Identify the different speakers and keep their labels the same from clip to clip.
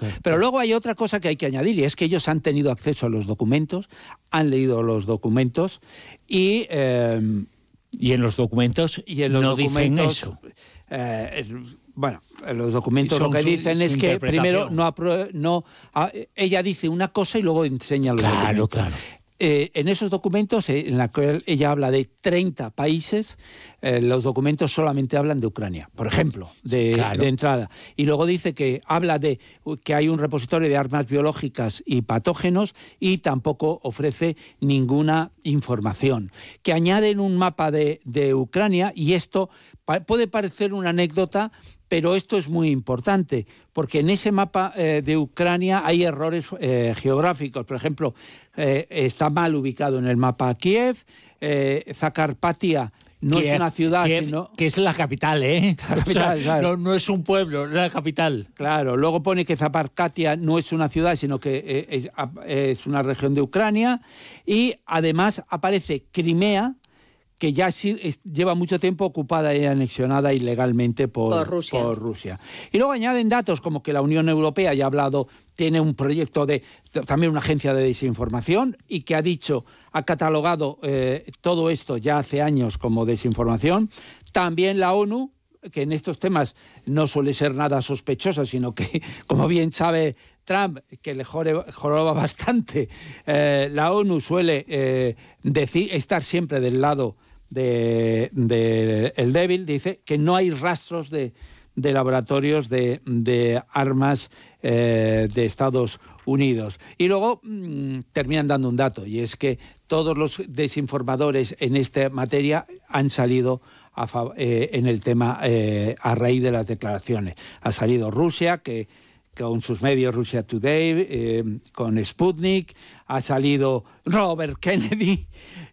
Speaker 1: Pero luego hay otra cosa que hay que añadir, y es que ellos han tenido acceso a los documentos, han leído los documentos y en
Speaker 2: los documentos no dicen eso.
Speaker 1: Bueno, los documentos lo que dicen es que primero ella dice una cosa y luego enseña los documentos. Claro. En esos documentos, en la que ella habla de 30 países, los documentos solamente hablan de Ucrania, por ejemplo, de entrada. Y luego dice que habla de que hay un repositorio de armas biológicas y patógenos y tampoco ofrece ninguna información. Que añaden un mapa de Ucrania, y esto puede parecer una anécdota, pero esto es muy importante, porque en ese mapa de Ucrania hay errores geográficos. Por ejemplo, está mal ubicado en el mapa Kiev, Zakarpattia no es una ciudad, sino...
Speaker 2: Que es la capital, ¿eh?
Speaker 1: La capital, claro.
Speaker 2: No es un pueblo, es la capital.
Speaker 1: Claro, luego pone que Zakarpattia no es una ciudad, sino que es una región de Ucrania, y además aparece Crimea, que ya lleva mucho tiempo ocupada y anexionada ilegalmente por Rusia. Y luego añaden datos como que la Unión Europea, ya ha hablado, tiene un proyecto también una agencia de desinformación, y que ha catalogado todo esto ya hace años como desinformación. También la ONU, que en estos temas no suele ser nada sospechosa, sino que, como bien sabe Trump, que le joroba bastante, la ONU suele estar siempre del lado el débil. Dice que no hay rastros de laboratorios de armas de Estados Unidos. Y luego terminan dando un dato, y es que todos los desinformadores en esta materia han salido en el tema a raíz de las declaraciones. Ha salido Rusia, que con sus medios, Russia Today, con Sputnik, ha salido Robert Kennedy,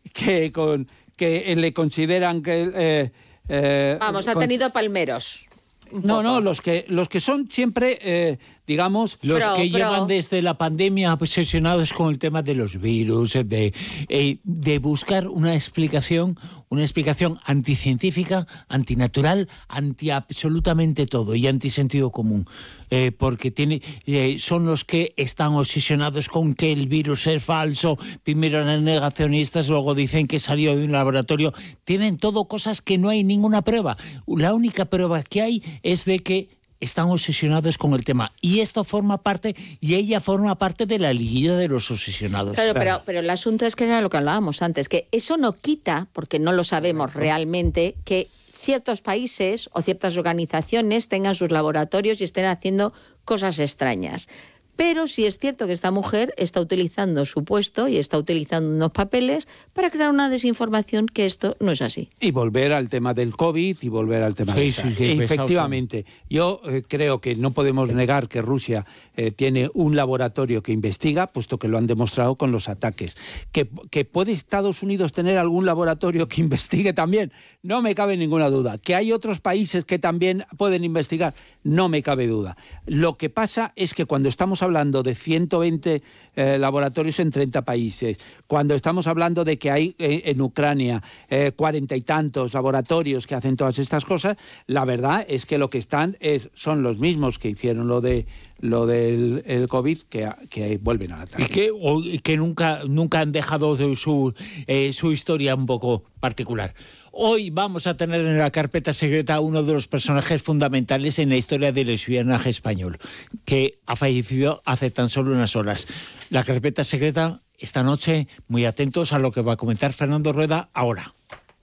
Speaker 1: que le consideran que...
Speaker 3: ha tenido palmeros.
Speaker 1: No, los que son siempre, digamos...
Speaker 2: Los que llevan desde la pandemia obsesionados con el tema de los virus, de buscar una explicación anticientífica, antinatural, anti-absolutamente todo y antisentido común. Porque son los que están obsesionados con que el virus es falso. Primero eran negacionistas, luego dicen que salió de un laboratorio. Tienen todo cosas que no hay ninguna prueba. La única prueba que hay es de que están obsesionados con el tema. Y esto forma parte, y ella forma parte de la liguilla de los obsesionados.
Speaker 3: Claro, pero el asunto es que era lo que hablábamos antes, que eso no quita, porque no lo sabemos realmente, que ciertos países o ciertas organizaciones tengan sus laboratorios y estén haciendo cosas extrañas. Pero sí es cierto que esta mujer está utilizando su puesto y está utilizando unos papeles para crear una desinformación, que esto no es así.
Speaker 1: Y volver al tema del COVID y volver al tema de efectivamente. Yo creo que no podemos negar que Rusia tiene un laboratorio que investiga, puesto que lo han demostrado con los ataques. ¿Que puede Estados Unidos tener algún laboratorio que investigue también? No me cabe ninguna duda. ¿Que hay otros países que también pueden investigar? No me cabe duda. Lo que pasa es que cuando estamos hablando de 120 laboratorios en 30 países, cuando estamos hablando de que hay en Ucrania 40 y tantos laboratorios que hacen todas estas cosas, la verdad es que lo que están son los mismos que hicieron lo del COVID, que vuelven a atacar.
Speaker 2: Y que nunca han dejado de su historia un poco particular. Hoy vamos a tener en la carpeta secreta a uno de los personajes fundamentales en la historia del espionaje español, que ha fallecido hace tan solo unas horas. La carpeta secreta esta noche, muy atentos a lo que va a comentar Fernando Rueda ahora.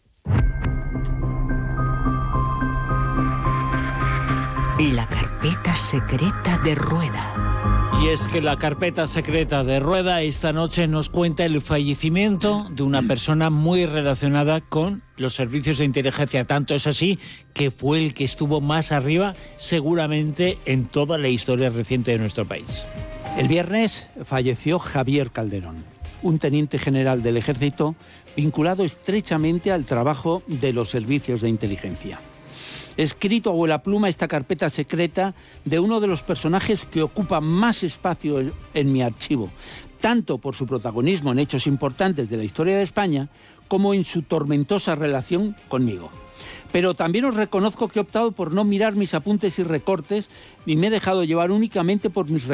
Speaker 4: La carpeta secreta de Rueda.
Speaker 2: Y es que la carpeta secreta de Rueda esta noche nos cuenta el fallecimiento de una persona muy relacionada con los servicios de inteligencia. Tanto es así que fue el que estuvo más arriba seguramente en toda la historia reciente de nuestro país.
Speaker 1: El viernes falleció Javier Calderón, un teniente general del Ejército vinculado estrechamente al trabajo de los servicios de inteligencia. He escrito a vuelapluma esta carpeta secreta de uno de los personajes que ocupa más espacio en mi archivo, tanto por su protagonismo en hechos importantes de la historia de España, como en su tormentosa relación conmigo. Pero también os reconozco que he optado por no mirar mis apuntes y recortes, ni me he dejado llevar únicamente por mis